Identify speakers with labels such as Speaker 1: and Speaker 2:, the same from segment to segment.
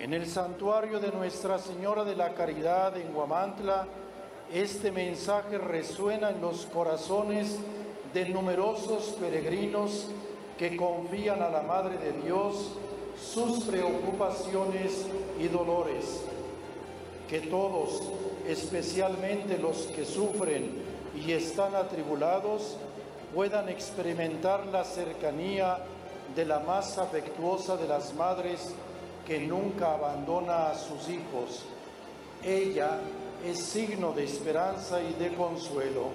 Speaker 1: En el santuario de Nuestra Señora de la Caridad en Huamantla, este mensaje resuena en los corazones de numerosos peregrinos que confían a la Madre de Dios sus preocupaciones y dolores. Que todos, especialmente los que sufren y están atribulados, puedan experimentar la cercanía de la más afectuosa de las madres que nunca abandona a sus hijos. Ella es signo de esperanza y de consuelo.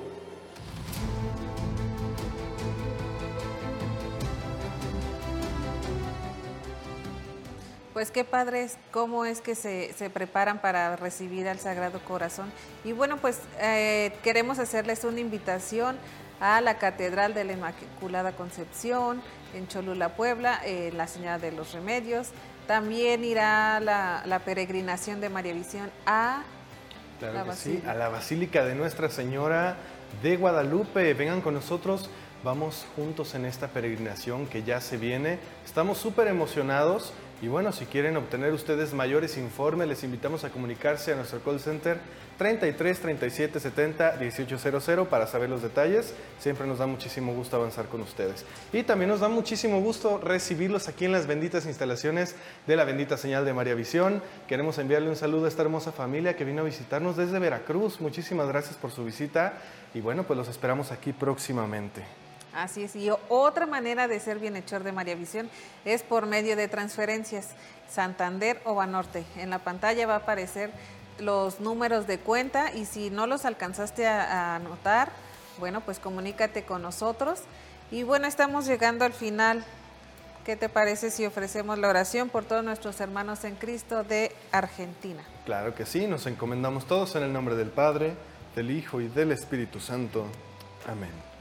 Speaker 2: Pues qué padres, cómo es que se preparan para recibir al Sagrado Corazón. Y bueno, pues queremos hacerles una invitación a la Catedral de la Inmaculada Concepción en Cholula, Puebla, la Señora de los Remedios. También irá la peregrinación de María Visión a
Speaker 3: la Basílica. Sí, a la Basílica de Nuestra Señora de Guadalupe. Vengan con nosotros, vamos juntos en esta peregrinación que ya se viene. Estamos súper emocionados. Y bueno, si quieren obtener ustedes mayores informes, les invitamos a comunicarse a nuestro call center 33 37 70 1800 para saber los detalles. Siempre nos da muchísimo gusto avanzar con ustedes. Y también nos da muchísimo gusto recibirlos aquí en las benditas instalaciones de la bendita señal de María Visión. Queremos enviarle un saludo a esta hermosa familia que vino a visitarnos desde Veracruz. Muchísimas gracias por su visita y bueno, pues los esperamos aquí próximamente.
Speaker 2: Así es, y otra manera de ser bienhechor de María Visión es por medio de transferencias, Santander o Banorte. En la pantalla va a aparecer los números de cuenta y si no los alcanzaste a anotar, bueno, pues comunícate con nosotros. Y bueno, estamos llegando al final. ¿Qué te parece si ofrecemos la oración por todos nuestros hermanos en Cristo de Argentina?
Speaker 3: Claro que sí, nos encomendamos todos en el nombre del Padre, del Hijo y del Espíritu Santo. Amén.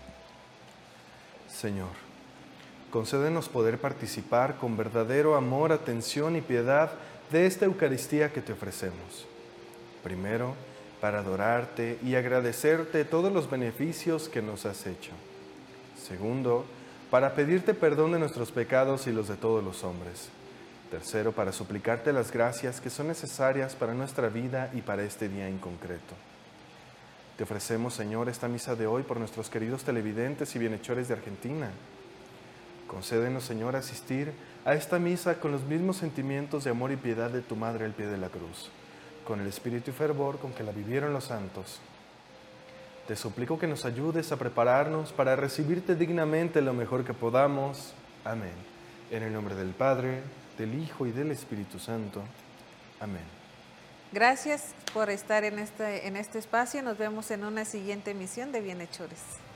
Speaker 3: Señor, concédenos poder participar con verdadero amor, atención y piedad de esta Eucaristía que te ofrecemos. Primero, para adorarte y agradecerte todos los beneficios que nos has hecho. Segundo, para pedirte perdón de nuestros pecados y los de todos los hombres. Tercero, para suplicarte las gracias que son necesarias para nuestra vida y para este día en concreto. Te ofrecemos, Señor, esta misa de hoy por nuestros queridos televidentes y bienhechores de Argentina. Concédenos, Señor, asistir a esta misa con los mismos sentimientos de amor y piedad de tu Madre al pie de la cruz, con el espíritu y fervor con que la vivieron los santos. Te suplico que nos ayudes a prepararnos para recibirte dignamente lo mejor que podamos. Amén. En el nombre del Padre, del Hijo y del Espíritu Santo. Amén.
Speaker 2: Gracias por estar en este espacio. Nos vemos en una siguiente emisión de Bienhechores.